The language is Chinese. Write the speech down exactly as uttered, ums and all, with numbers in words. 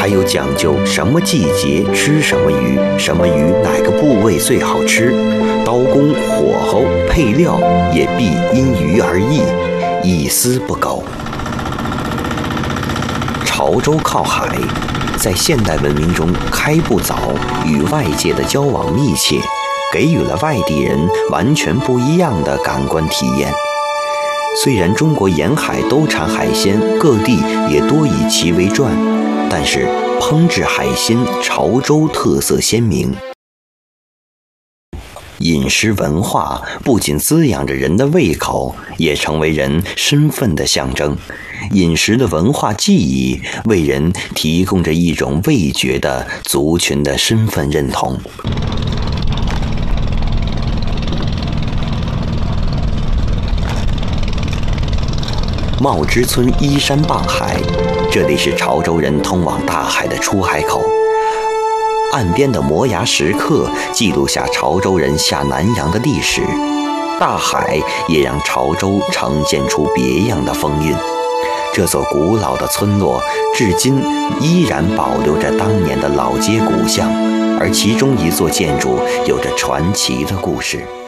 还有讲究什么季节吃什么鱼，什么鱼哪个部位最好吃，刀工、火候、配料也必因鱼而异，一丝不苟。潮州靠海，在现代文明中开埠早，与外界的交往密切，给予了外地人完全不一样的感官体验。虽然中国沿海都产海鲜，各地也多以其为传，但是烹制海鲜潮州特色鲜明。饮食文化不仅滋养着人的胃口，也成为人身份的象征。饮食的文化记忆为人提供着一种味觉的族群的身份认同。茂枝村依山傍海，这里是潮州人通往大海的出海口。岸边的摩崖石刻记录下潮州人下南洋的历史，大海也让潮州呈现出别样的风韵。这座古老的村落至今依然保留着当年的老街古巷，而其中一座建筑有着传奇的故事。